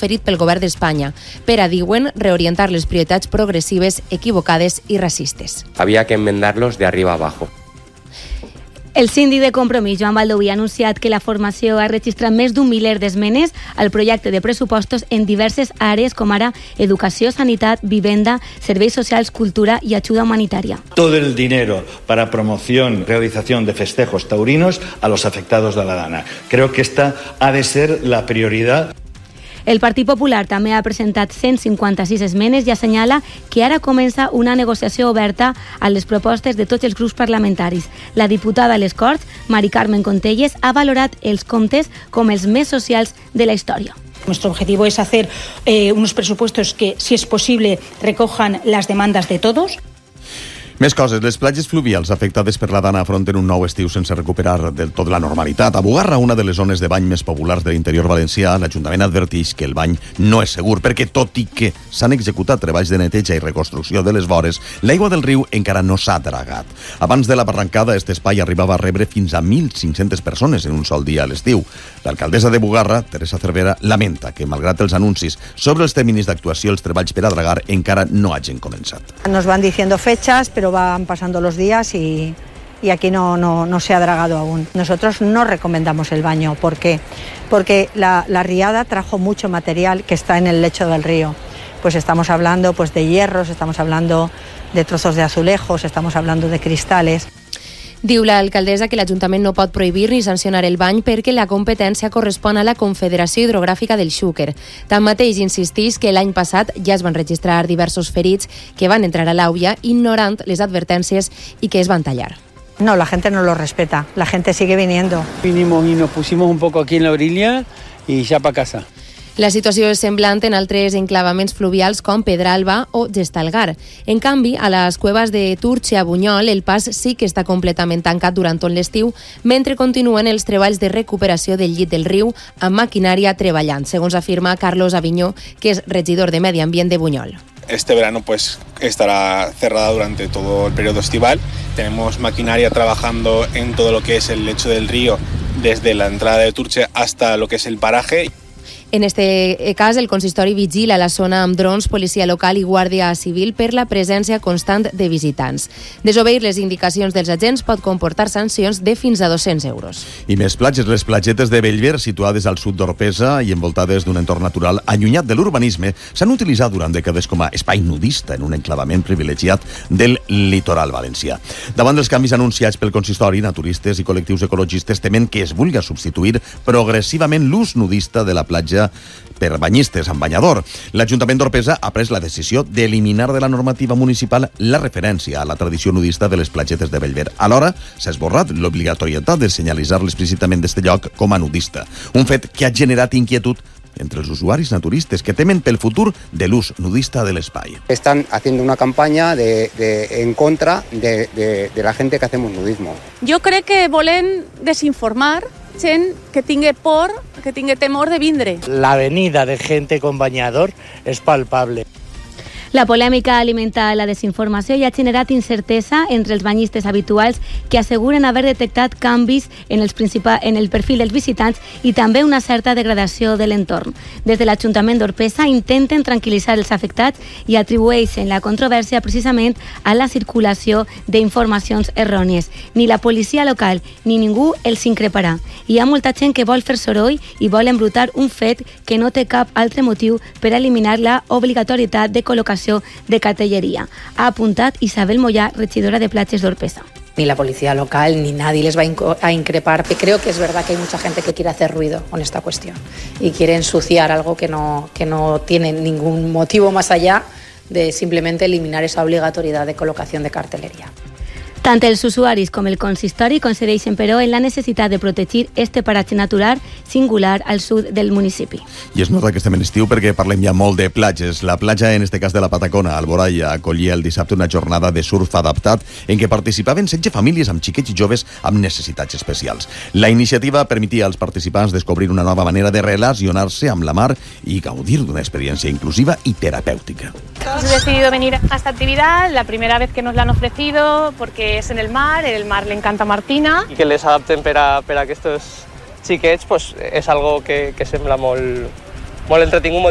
oferit pel govern d'Espanya per a, diuen, reorientar les prioritats progressives equivocades i racistes. Había que enmendarlos de arriba abajo. El síndic de Compromís, Joan Baldoví, ha anunciat que la formació ha registrat més d'un miler d'esmenes al projecte de pressupostos en diverses àrees com ara educació, sanitat, vivenda, serveis socials, cultura i ajuda humanitària. Todo el dinero para promoción, realización de festejos taurinos a los afectados de la Dana. Creo que esta ha de ser la prioridad. El Partit Popular també ha presentat 156 esmenes i assenyala que ara comença una negociació oberta a les propostes de tots els grups parlamentaris. La diputada a les Corts, Mari Carmen Contelles, ha valorat els comptes com els més socials de la història. Nuestro objetivo es hacer unos presupuestos que, si es posible, recojan las demandas de todos. Més coses. Les platges fluvials afectades per la Dana afronten un nou estiu sense recuperar del tot la normalitat. A Bugarra, una de les zones de bany més populars de l'interior valencià, l'Ajuntament adverteix que el bany no és segur perquè, tot i que s'han executat treballs de neteja i reconstrucció de les vores, l'aigua del riu encara no s'ha dragat. Abans de la barrancada, aquest espai arribava a rebre fins a 1.500 persones en un sol dia a l'estiu. L'alcaldessa de Bugarra, Teresa Cervera, lamenta que, malgrat els anuncis sobre els terminis d'actuació, els treballs per a dragar encara no hagin començat. Nos van diciendo fechas, pero van pasando los días y aquí no se ha dragado aún. Nosotros no recomendamos el baño. ¿Por qué? Porque la riada trajo mucho material que está en el lecho del río. Pues estamos hablando de hierros, estamos hablando de trozos de azulejos, estamos hablando de cristales. Diu l'alcaldessa que l'Ajuntament no pot prohibir ni sancionar el bany perquè la competència correspon a la Confederació Hidrogràfica del Xúquer. Tanmateix, insisteix que l'any passat ja es van registrar diversos ferits que van entrar a l'àuia ignorant les advertències i que es van tallar. No, la gente no lo respeta, la gente sigue viniendo. Vinimos y nos pusimos un poco aquí en la orilla y ya para casa. La situació és semblant en altres enclavaments fluvials com Pedralba o Gestalgar. En canvi, a les cueves de Turche a Bunyol, el pas sí que està completament tancat durant tot l'estiu, mentre continuen els treballs de recuperació del llit del riu amb maquinària treballant, segons afirma Carlos Aviñó, que és regidor de Medi Ambient de Bunyol. Este verano estará cerrada durante todo el periodo estival. Tenemos maquinaria trabajando en todo lo que es el lecho del río, desde la entrada de Turche hasta lo que es el paraje. En este cas, el consistori vigila la zona amb drons, policia local i guàrdia civil per la presència constant de visitants. Desobeir les indicacions dels agents pot comportar sancions de fins a 200 euros. I més platges. Les platgetes de Bellver, situades al sud d'Orpesa i envoltades d'un entorn natural allunyat de l'urbanisme, s'han utilitzat durant dècades com a espai nudista en un enclavament privilegiat del litoral valencià. Davant dels canvis anunciats pel consistori, naturistes i col·lectius ecologistes temen que es vulgui substituir progressivament l'ús nudista de la platja per banyistes amb banyador. L'Ajuntament d'Orpesa ha pres la decisió d'eliminar de la normativa municipal la referència a la tradició nudista de les platgetes de Bellver. Alhora, s'ha esborrat l'obligatorietat de senyalitzar l'explícitament d'este lloc com a nudista. Un fet que ha generat inquietud entre els usuaris naturistes que temen pel futur de l'ús nudista de l'espai. Están haciendo una campaña en contra de la gente que hacemos nudismo. Jo crec que volen desinformar gent que tingui por, que tingui temor de vindre. La venida de gente con bañador es palpable. La polèmica alimenta la desinformació i ha generat incertesa entre els banyistes habituals que asseguren haver detectat canvis en el perfil dels visitants i també una certa degradació de l'entorn. Des de l'Ajuntament d'Orpesa intenten tranquil·litzar els afectats i atribueixen la controvèrsia precisament a la circulació d'informacions errònies. Ni la policia local ni ningú els increparà. Hi ha molta gent que vol fer soroll i vol embrutar un fet que no té cap altre motiu per eliminar la obligatorietat de col·locació de cartellería, ha apuntat Isabel Moyà, regidora de Platges d'Orpesa. Ni la policía local ni nadie les va a increpar. Creo que es verdad que hay mucha gente que quiere hacer ruido con esta cuestión y quiere ensuciar algo que no tiene ningún motivo más allá de simplemente eliminar esa obligatoriedad de colocación de cartelería. Tant els usuaris com el consistori coincideixen, però, en la necessitat de protegir este paratge natural singular al sud del municipi. I es nota que estem en estiu perquè parlem ja molt de platges. La platja, en este cas de la Patacona, Alboraia, acollia el dissabte una jornada de surf adaptat en què participaven 16 famílies amb xiquets i joves amb necessitats especials. La iniciativa permetia als participants descobrir una nova manera de relacionar-se amb la mar i gaudir d'una experiència inclusiva y terapéutica. Hemos decidido venir a esta actividad, la primera vez que nos la han ofrecido, porque es en el mar le encanta a Martina. I que les adapten per a aquests xiquets pues, és algo que sembla molt entretingut,